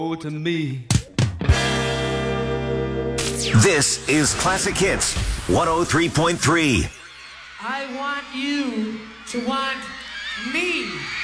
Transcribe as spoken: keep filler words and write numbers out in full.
to me. This is Classic Hits one oh three point three. I want you to want me.